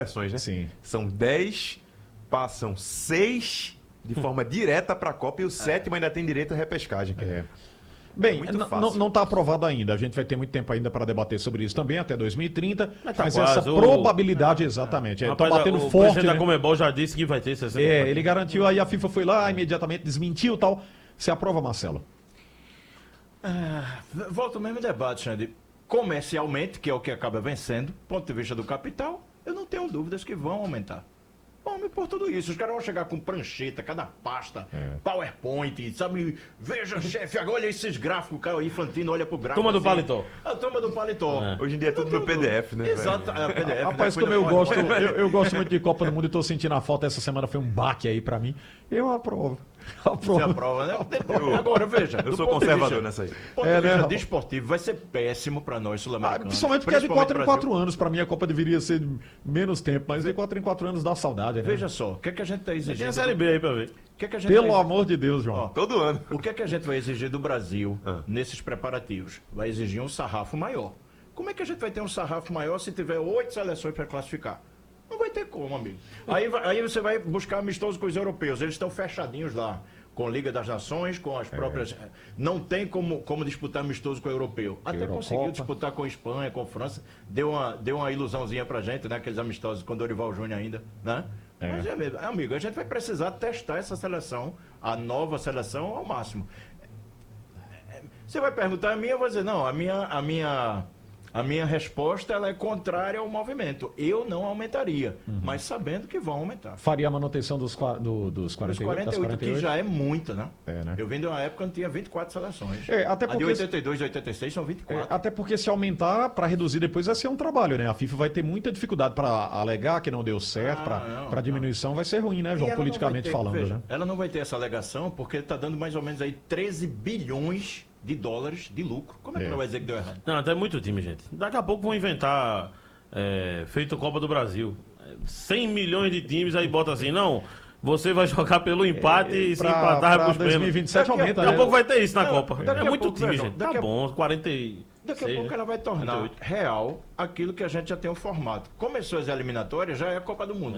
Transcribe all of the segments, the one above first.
seleções, né? Sim. São 10, passam 6 de forma direta para a Copa e o sétimo ainda tem direito à repescagem. É. Bem, muito fácil. não está aprovado ainda. A gente vai ter muito tempo ainda para debater sobre isso também, até 2030. Mas tá Mas quase, essa probabilidade, exatamente. Está Rapaz, batendo o forte. presidente da Né? Conmebol já disse que vai ter 60%. Ele garantiu, aí a FIFA foi lá, imediatamente desmentiu e tal. Você aprova, Marcelo? Volta ao mesmo debate, Xande. Comercialmente, que é o que acaba vencendo, ponto de vista do capital, eu não tenho dúvidas que vão aumentar. Vamos por tudo isso. Os caras vão chegar com prancheta, cada pasta, PowerPoint, sabe? Veja, chefe, agora olha esses gráficos, o cara Infantino olha pro gráfico. Turma do assim. paletó. A turma do paletó. Hoje em dia é tudo no PDF, né? Exato, é PDF. Rapaz, né? como eu Foi na gosto, foto. eu gosto muito de Copa do Mundo e estou sentindo a falta. Essa semana foi um baque aí para mim. Eu aprovo. Você aprova, né? Agora, veja. Eu do sou ponto de conservador vista- nessa aí. Do ponto É, de vista né? desportivo, vai ser péssimo para nós sul-americanos. Principalmente porque é de 4 em Brasil. 4 anos. Para mim a Copa deveria ser menos tempo, mas de 4 em 4 anos dá saudade, né? Veja só, o que é que a gente está Tem exigindo? a Série B aí pra ver. O que é que a gente Pelo tá exi- amor de Deus, João. Ó, Todo ano. O que é que a gente vai exigir do Brasil Ah. nesses preparativos? Vai exigir um sarrafo maior. Como é que a gente vai ter um sarrafo maior se tiver 8 seleções para classificar? Não vai ter como, amigo. Aí você vai buscar amistoso com os europeus. Eles estão fechadinhos lá. Com a Liga das Nações, com as próprias. Não tem como disputar amistoso com o europeu. Até Eurocopa. conseguiu disputar com a Espanha, com a França. Deu uma ilusãozinha pra gente, né? Aqueles amistosos com Dorival Júnior ainda, né? Mas, amigo, a gente vai precisar testar essa seleção, a nova seleção, ao máximo. Você vai perguntar a minha, eu vou dizer, não, a minha resposta ela é contrária ao movimento. Eu não aumentaria, mas sabendo que vão aumentar. Faria a manutenção dos 48, Os das 48, 48. que já é muita, né? É, né? Eu vim de uma época onde tinha 24 seleções. Até A de porque, 82 e 86 são 24. até porque se aumentar para reduzir depois vai ser um trabalho, né? A FIFA vai ter muita dificuldade para alegar que não deu certo, para diminuição vai ser ruim, né, E João, ela não politicamente vai ter- falando, veja, né? Ela não vai ter essa alegação porque está dando mais ou menos aí 13 bilhões de dólares de lucro. Como é que É. não vai dizer que deu errado? Não, até muito time, gente. Daqui a pouco vão inventar feito Copa do Brasil. 100 milhões de times, aí bota assim, não, você vai jogar pelo empate e se empatar vai Para pros pênaltis. 2027 Daqui a- aumenta, Daqui a né? pouco vai ter isso na Não, Copa. daqui É a muito pouco, time, João, gente. daqui Tá a- bom, 40. Daqui a pouco ela vai tornar 38. real aquilo que a gente já tem um formato. Começou as eliminatórias, já é a Copa do Mundo.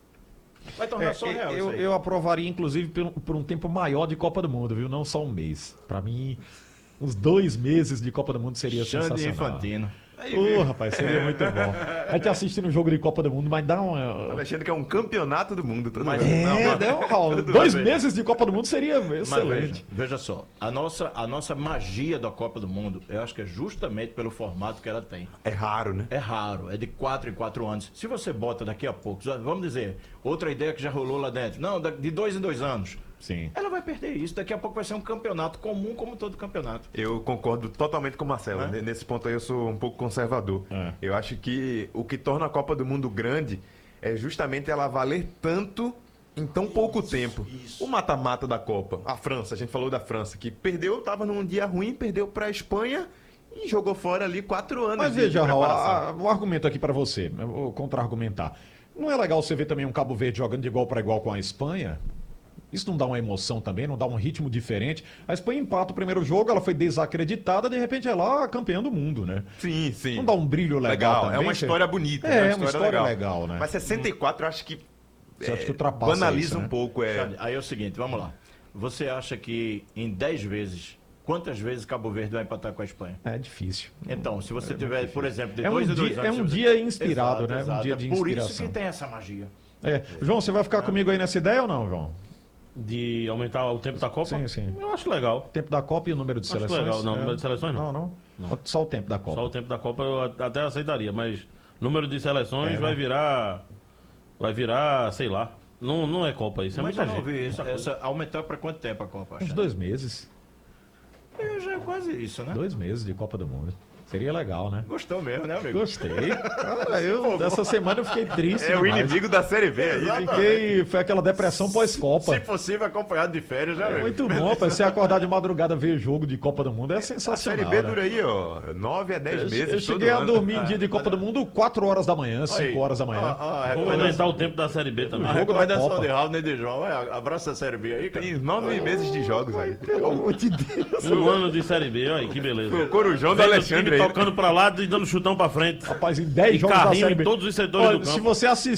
Vai tornar só real isso aí. Eu aprovaria, inclusive, por um tempo maior de Copa do Mundo, viu? Não só um mês. Para mim, uns 2 meses de Copa do Mundo seria Xande sensacional. Infantino. Rapaz, seria muito bom. A gente assiste no jogo de Copa do Mundo, mas dá Tá uma... achando que é um campeonato do mundo. Todo Mas- mundo. Não, 2 meses de Copa do Mundo seria excelente. Mas veja só, a nossa magia da Copa do Mundo, eu acho que é justamente pelo formato que ela tem. É raro, né? É raro, é de 4 em 4 anos. Se você bota daqui a pouco, vamos dizer, outra ideia que já rolou lá dentro, não, de 2 em 2 anos, Sim. ela vai perder isso. Daqui a pouco vai ser um campeonato comum como todo campeonato. Eu concordo totalmente com o Marcelo. É? Nesse ponto aí eu sou um pouco conservador. É. Eu acho que o que torna a Copa do Mundo grande é justamente ela valer tanto em tão pouco tempo. isso. O mata-mata da Copa, a França, a gente falou da França, que perdeu, tava num dia ruim, perdeu para a Espanha e jogou fora ali 4 anos. Mas de veja, Raul, preparação. um argumento aqui pra você, eu vou contra-argumentar. Não é legal você ver também um Cabo Verde jogando de igual para igual com a Espanha? Isso não dá uma emoção também, não dá um ritmo diferente? A Espanha empata o primeiro jogo, ela foi desacreditada, de repente é lá campeã do mundo, né? Sim, sim. Não dá um brilho legal também? É uma Você- história bonita. É, uma história legal, né? Mas 64 eu acho que Você acha que ultrapassa banaliza isso, um né? pouco. Xande, aí é o seguinte, vamos lá. Você acha que em 10 vezes, quantas vezes Cabo Verde vai empatar com a Espanha? É difícil. Então, se você tiver, por exemplo, de É um 2 em 2 dia- anos... é um se você- dia inspirado, né? Um Exato. dia de Por isso inspiração. que tem essa magia. João, você vai ficar comigo aí nessa ideia ou não, João? De aumentar o tempo da Copa? Sim, sim. Eu acho legal. O tempo da Copa e o número de Acho seleções? legal. Não, número de seleções não. Não. Só o tempo da Copa. Só o tempo da Copa eu até aceitaria, mas número de seleções É, vai né? virar. Vai virar, sei lá. Não é Copa isso, é Mas muita eu não gente. ouvi isso. muita coisa. Aumentar para quanto tempo a Copa? Uns Xande? 2 meses. Já é quase isso, né? 2 meses de Copa do Mundo. Seria legal, né? Gostou mesmo, né, amigo? Gostei. Essa semana eu fiquei triste. É o demais. inimigo da Série B aí. Exato. Foi aquela depressão pós-Copa. Se possível, acompanhado de férias, né, É amigo? muito bom, pra você acordar de madrugada ver jogo de Copa do Mundo é A Série sensacional. B né? dura aí, ó, 9 a 10 meses. Eu todo cheguei a ano. dormir em dia de Copa do Mundo 4 horas da manhã, 5 Aí. horas da manhã. Vou aumentar o tempo da Série B A também. jogo da recomendação Copa. de Raul nem de João. Abraça a Série B aí, cara. Tem 9 meses de jogos aí. Pelo amor de Deus. Um ano de Série B, olha aí, que beleza. O Corujão do Vendo o Alexandre time aí. tocando pra lá e dando chutão pra frente. Rapaz, em 10 E jogos da carrinho Série em B. todos os setores do Se campo. você assistir